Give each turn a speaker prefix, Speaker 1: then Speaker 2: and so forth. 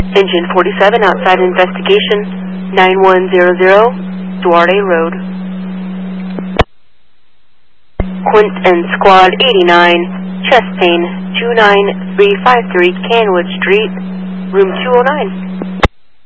Speaker 1: Engine 47 outside investigation, 9100 Duarte Road. Quint and Squad 89, chest pain, 29353 Canwood Street, room 209.